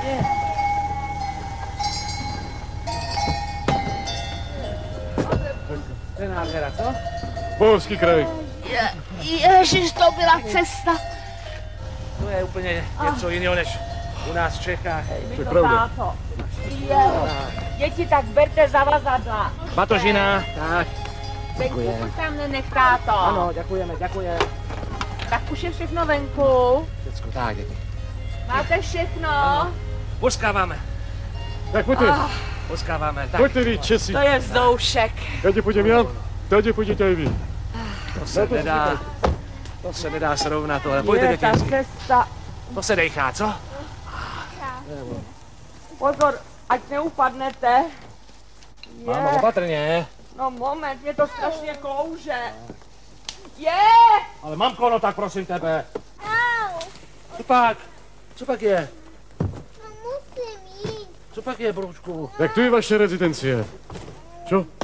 To je nádhera, co? Bohovský kraj. Ježiš, to byla cesta. To je úplně něco jiného než u nás v Čechách. To je pravda. Děti, tak berte zavazadla. Batožina, tak. Venku si tam nenech, táto. Ano, děkujeme. Tak už je všechno venku. Děcko, tak, děti. Máte všechno? Poskáváme. Tak pojďte, Tak. pojďte vy, Česi. To je Zdoušek. Tady půjdem já, tady půjdete i vy. To se nedá srovnat, ale pojďte, Je děti. ta cesta. To se dejchá, co? Pozor, ať neupadnete. Mámo, opatrně. No moment, mě to strašně klouže. Ale mamko, no tak prosím tebe. Au, Co pak je? musím jít. Co pak je, broučku? Jak tu je vaše rezidencie? Čo?